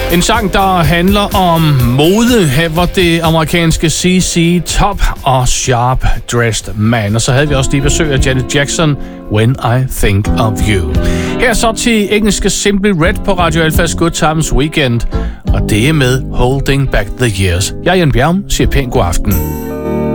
En sang, der handler om mode. Her var det amerikanske CC Top og Sharp Dressed Man. Og så havde vi også lige besøg af Janet Jackson, When I Think of You. Her så til engelske Simply Red på Radio Alphas Good Times Weekend. Og det er med Holding Back the Years. Jeg er Jan Bjerg, siger pænt god aften.